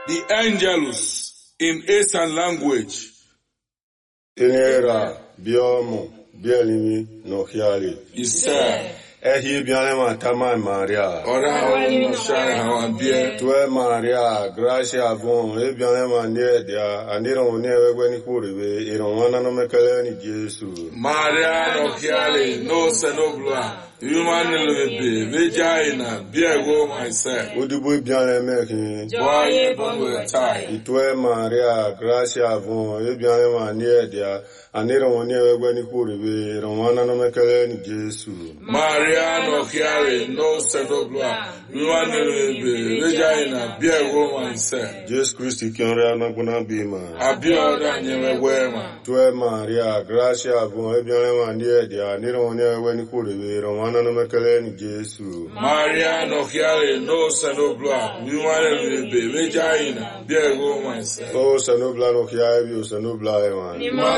The Angelus in Eastern language. Inera, biomo, bielimi, no hiali. Isa. Ehi bianema tama Maria. Ora no shine hawan bie. Tue Maria, gracia avon, e bianema niedia, aniro niewe ni kuribe, ironwana no mekele ni Jesu. Maria no hiali, no senobla. Human lebe, vagina, biego myself. Udubu bianeme ki. Boye bonwe tai. Tue Maria, gracia avon, e bianema niedia, aniro niewe ni kuribe, ironwana no mekele ni Jesu. Maria no hiali, no senobla. Human lebe, vagina, biego myself. Jesus Christ kiore anaguna bima. Abioda nyewe wema. Tue Maria, gracia avon, e bianema niedia, aniro niewe ni kuribe, ironwana no mekele ni Jesu. Maria no hiali, no senobla. Human lebe, vagina, biego myself. O sanobla no hiabi, o sanobla ewan.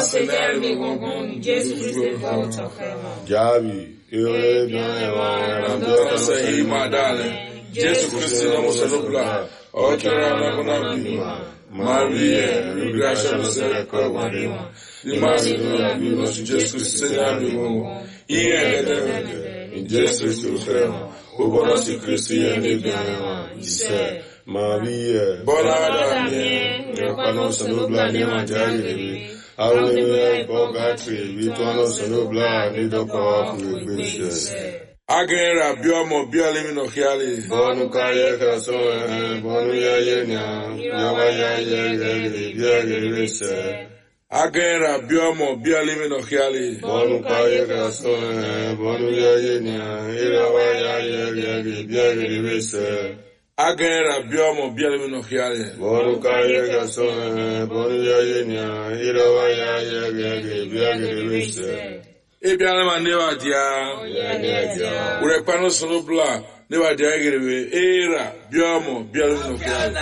Jabi, ewe bianema, Say my darling, Jesus Christ no senobla. Okera na kuna bima. Maria, gracia no se recuerda. Ni más no vivo, Jesus Christ se llama. Y en Jesus Christ, o bueno si Cristo y en el bien, dice. Maria, Bonada, Nepano sanobla ni manjari, Hallelujah, Bogatri, Vituano sanobla, Nidoko, Kubish. Agera biomo bialimi no hiali. Bonu kaya krason, bonu ya yenya, yawa ya yegeli, biagirese. Agera biomo bialimi no hiali. Bonu kaya krason, bonu ya yenya, yawa ya yegeli, biagirese. Agera biomo bialimi no hiali. Bonu kaya krason, bonu ya yenya, yawa ya yegeli, biagirese. Ebialema newa dia. Urepano sonobla newa dia egerebe. Era biomo bialimi no hiali.